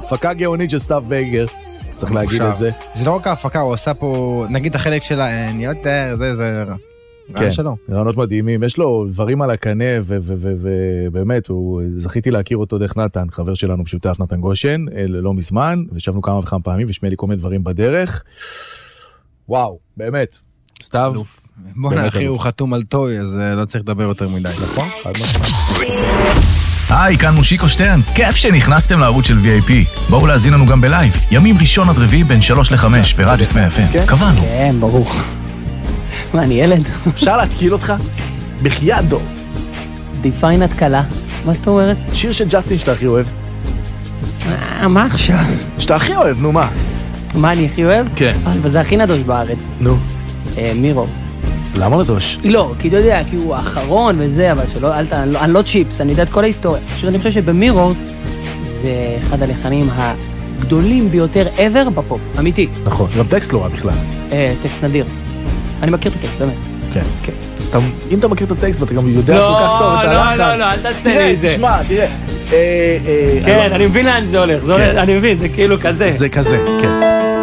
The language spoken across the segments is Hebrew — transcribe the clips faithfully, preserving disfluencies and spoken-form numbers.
הפקה גאונית של סטאב בייגר, צריך להגיד את זה. זה לא רק ההפקה, הוא עושה פה, נגיד החלק שלה, אני יודע, זה, זה... כן, רעיונות מדהימים, יש לו דברים על הקנה, ובאמת, זכיתי להכיר אותו דרך נתן, חבר שלנו משותף, נתן גושן, לא מזמן, וישבנו כמה וכמה פעמים, ושמע לי כל מיני דברים בדרך. וואו, באמת, סתיו. בוא נאחי, הוא חתום על טוי, אז לא צריך לדבר יותר מדי, נכון? היי, כאן מושיקו שטרן, כיף שנכנסתם לערוץ של וי איי פי. בואו להזין לנו גם בלייב, ימים ראשון עד רביעי בין שלוש לחמש, ברדיוס מאה אף אם. קבענו. כן, ברור. מה, אני ילד? אפשר להתקיל אותך? בחייאת דור. דיפיין התקלה, מה זאת אומרת? שיר של ג'סטין שאתה הכי אוהב. מה עכשיו? שאתה הכי אוהב, נו מה? מה אני הכי אוהב? כן. אבל זה הכי נדוש בארץ. נו. מירורס. למה נדוש? לא, כי אתה יודע, כי הוא האחרון וזה, אבל שלא, אני לא צ'יפס, אני יודע את כל ההיסטוריה. פשוט אני חושב שבמירורס זה אחד הלחנים הגדולים ביותר ever בפופ, אמיתי. נכון, גם טקסט לא רע בכלל. טקסט נדיר. אני מכיר את הטקסט, באמת. כן. כן. סתם, אם אתה מכיר את הטקסט ואתה גם יודע כל כך טוב את הלחן. לא, לא, לא, אל תעשה לי את זה. תשמע, תראה. כן, אני מבין לאן זה הולך, אני מבין, זה כאילו כזה. זה כזה, כן.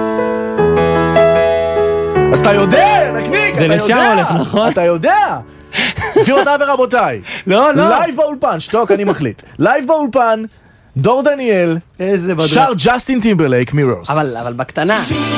אז אתה יודע, נקניק, אתה יודע. זה לשם הולך, נכון? אתה יודע. גבירותיי ורבותיי. לא, לא. לייב באולפן, שתוק, אני מחליט. לייב באולפן, דור דניאל. איזה בדרה. שר ג'סטין טימברלייק, מירורס. אבל, אבל בקטנה.